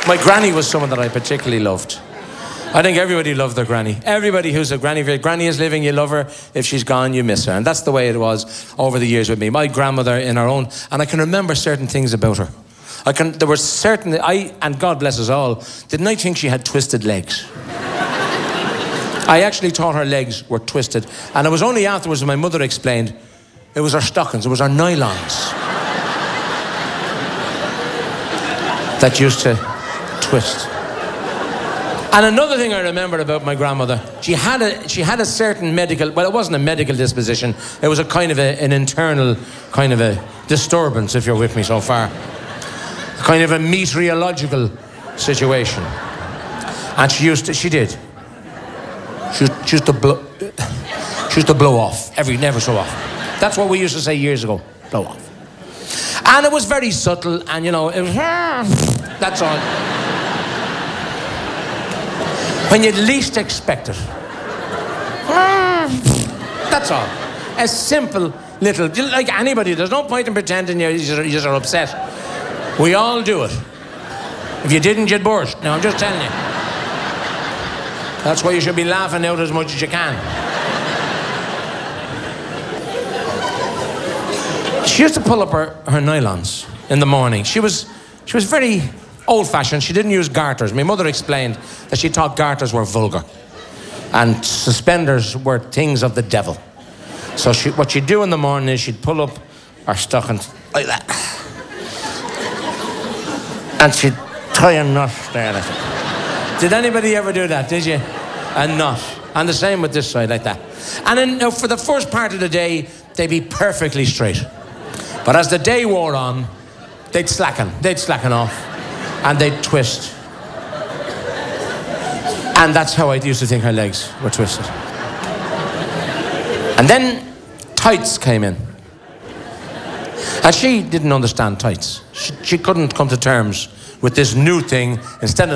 My granny was someone that I particularly loved. I think everybody loved their granny. Everybody who's a granny, if your granny is living, you love her. If she's gone, you miss her. And that's the way it was over the years with me. My grandmother in her own, and I can remember certain things about her. There were certain, and God bless us all, didn't I think she had twisted legs? I actually thought her legs were twisted. And it was only afterwards when my mother explained, it was her stockings, it was her nylons that used to twist. And another thing I remember about my grandmother, she had a certain medical, well, it wasn't a medical disposition, it was a kind of an internal kind of a disturbance, if you're with me so far. Kind of a meteorological situation. And she used to blow off, never so often. That's what we used to say years ago, blow off. And it was very subtle, and it was, that's all. When you'd least expect it. That's all. A simple little, like anybody, there's no point in pretending you just are upset. We all do it. If you didn't, you'd burst. No, I'm just telling you. That's why you should be laughing out as much as you can. She used to pull up her nylons in the morning. She was very old-fashioned. She didn't use garters. My mother explained that she thought garters were vulgar and suspenders were things of the devil. So what she'd do in the morning is she'd pull up her stockings like that. And she'd tie a knot there. Did anybody ever do that, did you? A knot. And the same with this side, like that. And then for the first part of the day, they'd be perfectly straight. But as the day wore on, they'd slacken off. And they'd twist. And that's how I used to think her legs were twisted. And then tights came in. And she didn't understand tights. She couldn't come to terms with this new thing. Instead of